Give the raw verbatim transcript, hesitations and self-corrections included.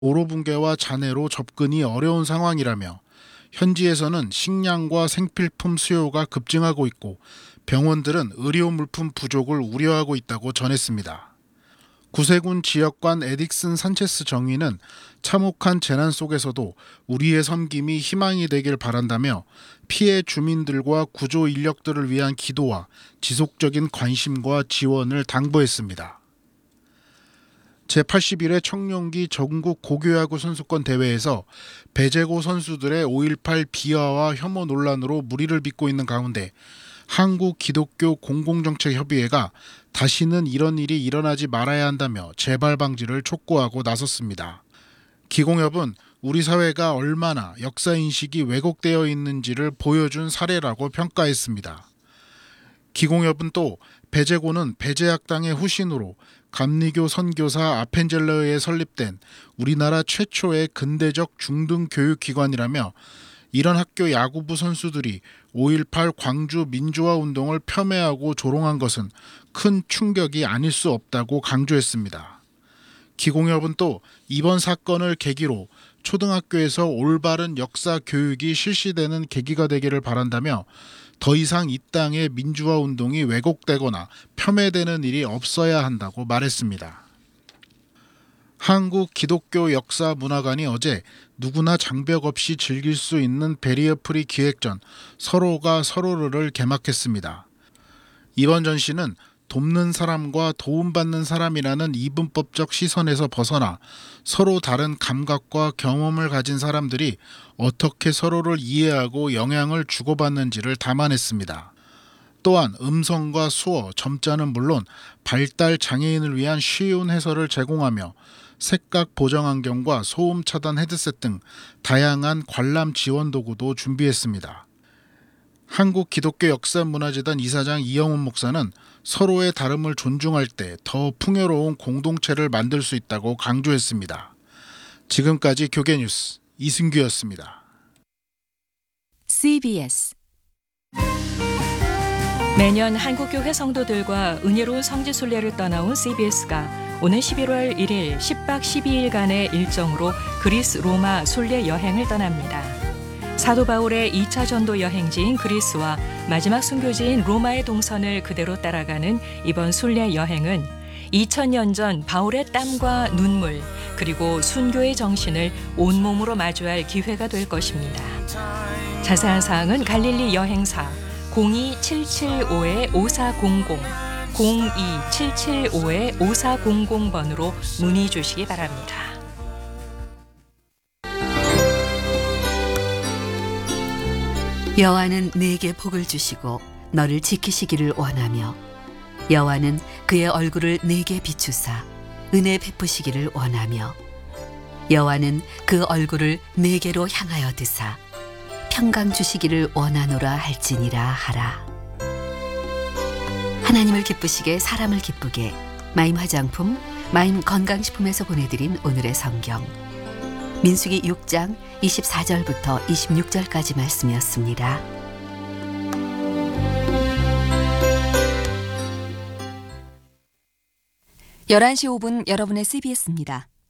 오로 붕괴와 잔해로 접근이 어려운 상황이라며 현지에서는 식량과 생필품 수요가 급증하고 있고 병원들은 의료 물품 부족을 우려하고 있다고 전했습니다. 구세군 지역관 에딕슨 산체스 정의는 참혹한 재난 속에서도 우리의 섬김이 희망이 되길 바란다며 피해 주민들과 구조 인력들을 위한 기도와 지속적인 관심과 지원을 당부했습니다. 제팔십일 회 청룡기 전국 고교야구 선수권 대회에서 배제고 선수들의 오일팔 비하와 혐오 논란으로 물의를 빚고 있는 가운데 한국기독교 공공정책협의회가 다시는 이런 일이 일어나지 말아야 한다며 재발 방지를 촉구하고 나섰습니다. 기공협은 우리 사회가 얼마나 역사인식이 왜곡되어 있는지를 보여준 사례라고 평가했습니다. 기공협은 또 배제고는 배제학당의 후신으로 감리교 선교사 아펜젤러에 설립된 우리나라 최초의 근대적 중등교육기관이라며 이런 학교 야구부 선수들이 오일팔 광주 민주화 운동을 폄훼하고 조롱한 것은 큰 충격이 아닐 수 없다고 강조했습니다. 기공협은 또 이번 사건을 계기로 초등학교에서 올바른 역사 교육이 실시되는 계기가 되기를 바란다며 더 이상 이 땅의 민주화 운동이 왜곡되거나 폄훼되는 일이 없어야 한다고 말했습니다. 한국기독교역사문화관이 어제 누구나 장벽 없이 즐길 수 있는 베리어 프리 기획전 서로가 서로를 개막했습니다. 이번 전시는 돕는 사람과 도움받는 사람이라는 이분법적 시선에서 벗어나 서로 다른 감각과 경험을 가진 사람들이 어떻게 서로를 이해하고 영향을 주고받는지를 담아냈습니다. 또한 음성과 수어, 점자는 물론 발달 장애인을 위한 쉬운 해설을 제공하며 색각 보정 안경과 소음 차단 헤드셋 등 다양한 관람 지원 도구도 준비했습니다. 한국기독교역사문화재단 이사장 이영훈 목사는 서로의 다름을 존중할 때 더 풍요로운 공동체를 만들 수 있다고 강조했습니다. 지금까지 교계뉴스 이승규였습니다. 씨비에스 매년 한국교회 성도들과 은혜로운 성지순례를 떠나온 씨비에스가 오는 십일월 일일 십 박 십이 일간의 일정으로 그리스 로마 순례 여행을 떠납니다. 사도 바울의 이 차 전도 여행지인 그리스와 마지막 순교지인 로마의 동선을 그대로 따라가는 이번 순례 여행은 이천 년 전 바울의 땀과 눈물 그리고 순교의 정신을 온몸으로 마주할 기회가 될 것입니다. 자세한 사항은 갈릴리 여행사 공이 칠칠오 오사공공 공이 칠칠오 오사공공 번으로 문의 주시기 바랍니다. 여호와는 네게 복을 주시고 너를 지키시기를 원하며 여호와는 그의 얼굴을 네게 비추사 은혜 베푸시기를 원하며 여호와는 그 얼굴을 네게로 향하여 드사 평강 주시기를 원하노라 할지니라 하라. 하나님을 기쁘시게 사람을 기쁘게 마임 화장품, 마임 건강식품에서 보내드린 오늘의 성경 민수기 육 장 이십사 절부터 이십육 절까지 말씀이었습니다. 열한 시 오 분 여러분의 씨비에스입니다.